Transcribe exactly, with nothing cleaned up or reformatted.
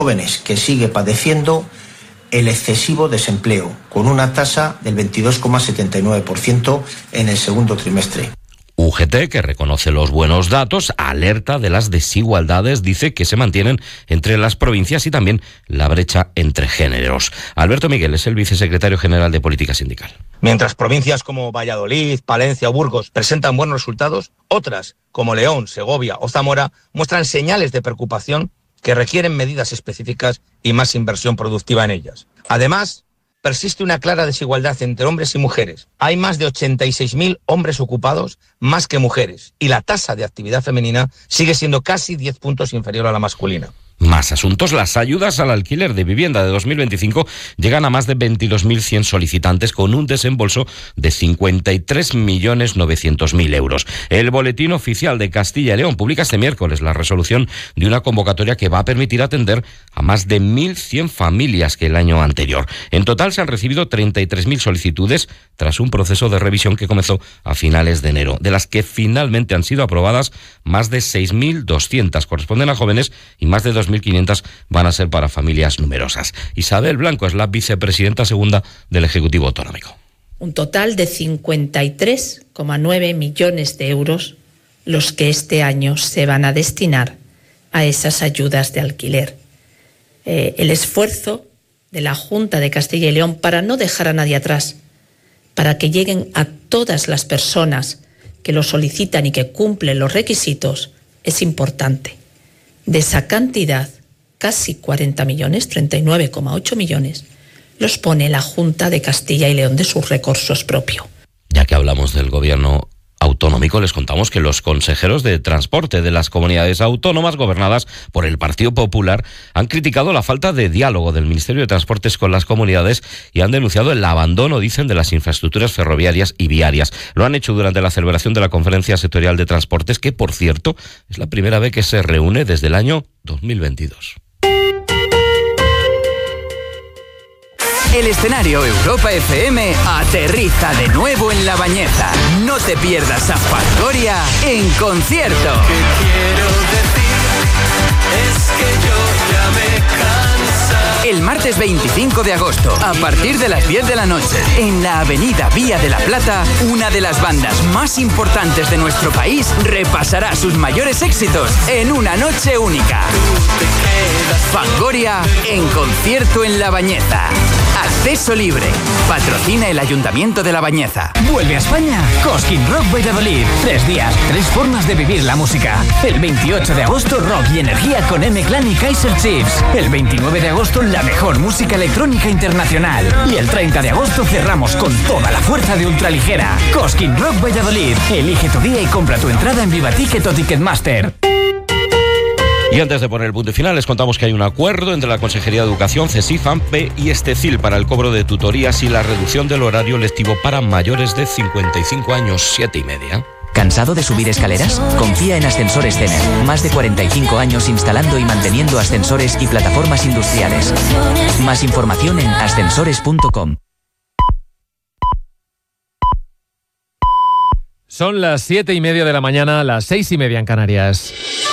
jóvenes que sigue padeciendo el excesivo desempleo, con una tasa del veintidós coma setenta y nueve por ciento en el segundo trimestre. U G T, que reconoce los buenos datos, alerta de las desigualdades, dice que se mantienen entre las provincias y también la brecha entre géneros. Alberto Miguel es el vicesecretario general de Política Sindical. Mientras provincias como Valladolid, Palencia o Burgos presentan buenos resultados, otras, como León, Segovia o Zamora, muestran señales de preocupación que requieren medidas específicas y más inversión productiva en ellas. Además, persiste una clara desigualdad entre hombres y mujeres. Hay más de ochenta y seis mil hombres ocupados, más que mujeres, y la tasa de actividad femenina sigue siendo casi diez puntos inferior a la masculina. Más asuntos. Las ayudas al alquiler de vivienda de dos mil veinticinco llegan a más de veintidós mil cien solicitantes con un desembolso de cincuenta y tres millones novecientos mil euros. El Boletín Oficial de Castilla y León publica este miércoles la resolución de una convocatoria que va a permitir atender a más de mil cien familias que el año anterior. En total se han recibido treinta y tres mil solicitudes tras un proceso de revisión que comenzó a finales de enero, de las que finalmente han sido aprobadas más de seis mil doscientas corresponden a jóvenes y más de dos mil quinientas van a ser para familias numerosas. Isabel Blanco es la vicepresidenta segunda del Ejecutivo Autonómico. Un total de cincuenta y tres coma nueve millones de euros los que este año se van a destinar a esas ayudas de alquiler. Eh, el esfuerzo de la Junta de Castilla y León para no dejar a nadie atrás, para que lleguen a todas las personas que lo solicitan y que cumplen los requisitos, es importante. De esa cantidad, casi cuarenta millones, treinta y nueve coma ocho millones, los pone la Junta de Castilla y León de sus recursos propios. Ya que hablamos del gobierno autonómico, les contamos que los consejeros de transporte de las comunidades autónomas gobernadas por el Partido Popular han criticado la falta de diálogo del Ministerio de Transportes con las comunidades y han denunciado el abandono, dicen, de las infraestructuras ferroviarias y viarias. Lo han hecho durante la celebración de la Conferencia Sectorial de Transportes, que, por cierto, es la primera vez que se reúne desde el año dos mil veintidós. El escenario Europa F M aterriza de nuevo en La Bañeza. No te pierdas a Fangoria en concierto. ¿Qué quiero decir? Es que yo ya me cansa. El martes veinticinco de agosto, a partir de las diez de la noche, en la avenida Vía de la Plata, una de las bandas más importantes de nuestro país repasará sus mayores éxitos en una noche única. Fangoria en concierto en La Bañeza. Acceso libre. Patrocina el Ayuntamiento de La Bañeza. Vuelve a España Cosquín Rock Valladolid. Tres días, tres formas de vivir la música. El veintiocho de agosto, rock y energía con M-Clan y Kaiser Chiefs. El veintinueve de agosto, la mejor música electrónica internacional. Y el treinta de agosto cerramos con toda la fuerza de ultraligera. Cosquín Rock Valladolid. Elige tu día y compra tu entrada en Viva Ticket o Ticketmaster. Y antes de poner el punto final, les contamos que hay un acuerdo entre la Consejería de Educación, CESIF, AMPE y Estecil para el cobro de tutorías y la reducción del horario lectivo para mayores de cincuenta y cinco años, siete y media. ¿Cansado de subir escaleras? Confía en Ascensores Cener. Más de cuarenta y cinco años instalando y manteniendo ascensores y plataformas industriales. Más información en ascensores punto com. Son las siete y media de la mañana, las seis y media en Canarias.